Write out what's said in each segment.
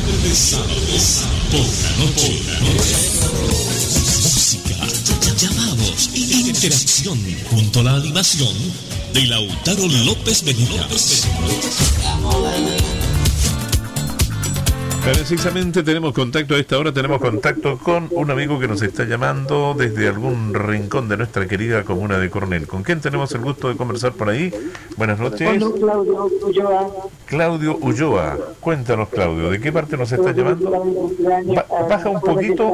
Viernes, sábados, por la noche. Música, llamados y interacción junto a la animación de Lautaro López Venegas. Precisamente tenemos contacto a esta hora, tenemos contacto con un amigo que nos está llamando desde algún rincón de nuestra querida comuna de Coronel. ¿Con quién tenemos el gusto de conversar por ahí? Buenas noches. Claudio Ulloa. Claudio Ulloa. Cuéntanos, Claudio, ¿de qué parte nos está llamando? Baja un poquito.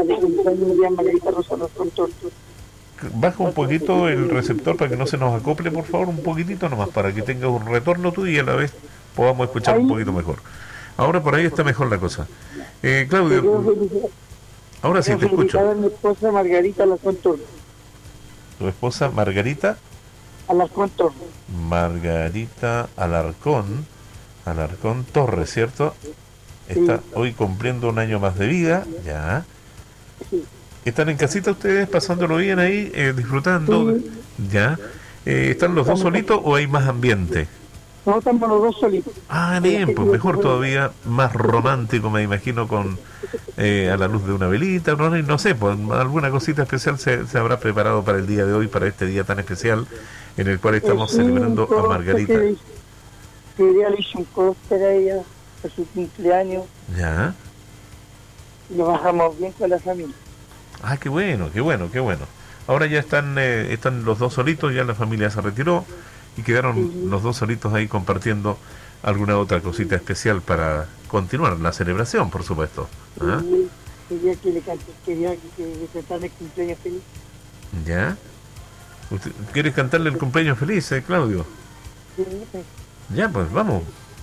Baja un poquito el receptor para que no se nos acople, por favor, un poquitito nomás, para que tenga un retorno tú y a la vez podamos escuchar un poquito mejor. Ahora por ahí está mejor la cosa. Claudio, ahora sí te escucho. Mi esposa Margarita Alarcón Torres. ¿Tu esposa Margarita? Alarcón Torres. Margarita Alarcón Torres, ¿cierto? Está hoy cumpliendo un año más de vida, ya. Sí. ¿Están en casita ustedes, pasándolo bien ahí, disfrutando? Sí. Ya. ¿Están los dos solitos o hay más ambiente? No, estamos los dos solitos. Ah, bien, pues mejor todavía, más romántico, me imagino, con a la luz de una velita, no sé, pues alguna cosita especial se habrá preparado para el día de hoy, para este día tan especial en el cual estamos celebrando a Margarita. Que día le hice un cóctel a ella por su cumpleaños. Ya. Y lo bajamos bien con la familia. Ah, qué bueno. Ahora ya están los dos solitos, ya la familia se retiró. Y quedaron los dos solitos ahí compartiendo alguna otra cosita especial para continuar la celebración, por supuesto. ¿Ah? Quería que le cantara el cumpleaños feliz. ¿Ya? ¿Quieres cantarle el cumpleaños feliz, Claudio? Sí. Ya, pues vamos.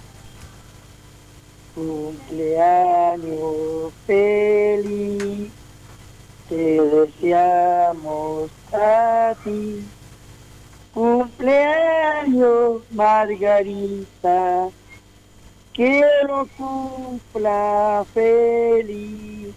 Cumpleaños feliz, te deseamos a ti. Cumpleaños Margarita, que lo cumpla feliz.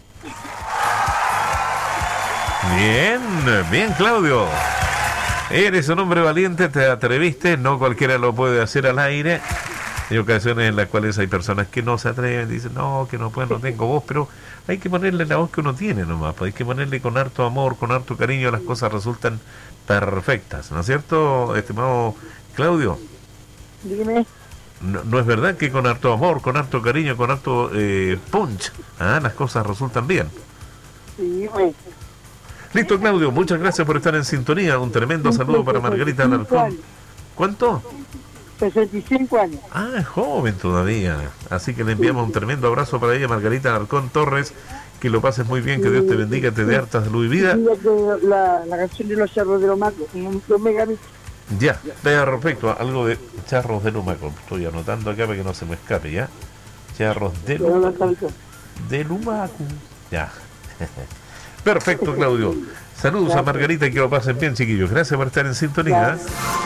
Bien, Claudio. Eres un hombre valiente, te atreviste, no cualquiera lo puede hacer al aire. Hay ocasiones en las cuales hay personas que no se atreven, dicen, no, que no puedo, no tengo voz, pero hay que ponerle la voz que uno tiene nomás, hay que ponerle con harto amor, con harto cariño, las cosas resultan perfectas, ¿no es cierto, estimado Claudio? Dime. No es verdad que con harto amor, con harto cariño, con harto punch, las cosas resultan bien. Sí, güey. Listo, Claudio, muchas gracias por estar en sintonía, un tremendo saludo para Margarita Alarcón. ¿Cuánto? 65 años. Ah, es joven todavía. Así que le enviamos un tremendo abrazo para ella, Margarita Alarcón Torres. Que lo pases muy bien, que Dios te bendiga, te dé harta salud y vida. La canción de los charros de Lomaco, Ya, perfecto. Algo de charros de Lumaco. Estoy anotando acá para que no se me escape, ¿ya? Charros de Lumaco. De Lumaco. Ya. Perfecto, Claudio. Saludos a Margarita y que lo pasen bien, chiquillos. Gracias por estar en sintonía.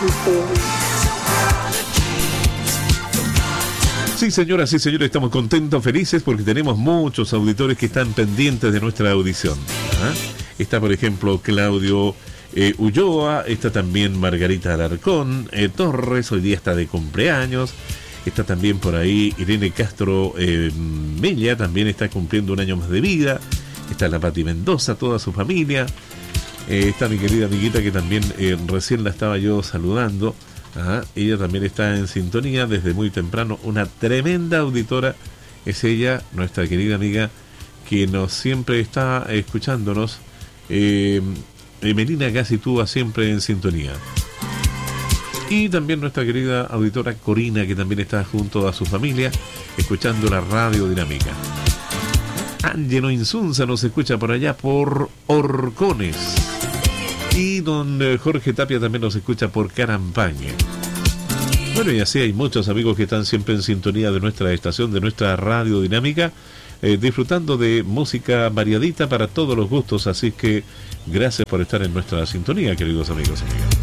Sí, señoras y señores, estamos contentos, felices porque tenemos muchos auditores que están pendientes de nuestra audición. Está, por ejemplo, Claudio Ulloa, está también Margarita Alarcón Torres, hoy día está de cumpleaños. Está también por ahí Irene Castro Mella, también está cumpliendo un año más de vida. Está la Pati Mendoza, toda su familia. Está mi querida amiguita que también recién la estaba yo saludando. Ella también está en sintonía desde muy temprano, una tremenda auditora es ella, nuestra querida amiga que nos siempre está escuchándonos, Melina Gacitúa, siempre en sintonía. Y también nuestra querida auditora Corina, que también está junto a su familia escuchando la radio dinámica. Ángelo Insunza nos escucha por allá por Horcones. Y don Jorge Tapia también nos escucha por Carampaña. Bueno, y así hay muchos amigos que están siempre en sintonía de nuestra estación, de nuestra radio dinámica, disfrutando de música variadita para todos los gustos. Así que gracias por estar en nuestra sintonía, queridos amigos y amigas.